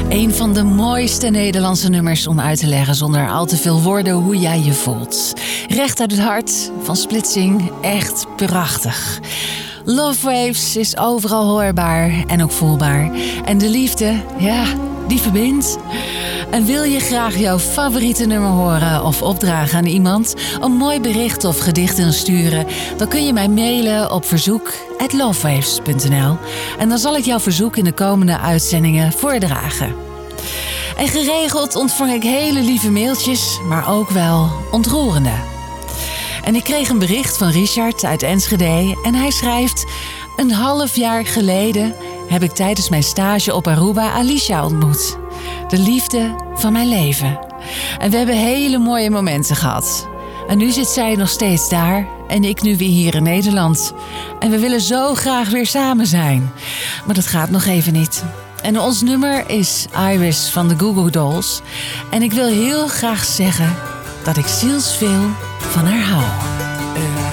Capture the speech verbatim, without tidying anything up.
Een van de mooiste Nederlandse nummers om uit te leggen zonder al te veel woorden hoe jij je voelt. Recht uit het hart van Splitsing, echt prachtig. Love Waves is overal hoorbaar en ook voelbaar. En de liefde, ja, die verbindt. En wil je graag jouw favoriete nummer horen of opdragen aan iemand, een mooi bericht of gedicht insturen, dan kun je mij mailen op verzoek at lovewaves punt n l. En dan zal ik jouw verzoek in de komende uitzendingen voordragen. En geregeld ontvang ik hele lieve mailtjes, maar ook wel ontroerende. En ik kreeg een bericht van Richard uit Enschede en hij schrijft: een half jaar geleden heb ik tijdens mijn stage op Aruba Alicia ontmoet. De liefde van mijn leven. En we hebben hele mooie momenten gehad. En nu zit zij nog steeds daar en ik nu weer hier in Nederland. En we willen zo graag weer samen zijn. Maar dat gaat nog even niet. En ons nummer is Iris van de Goo Goo Dolls. En ik wil heel graag zeggen dat ik zielsveel van haar hou.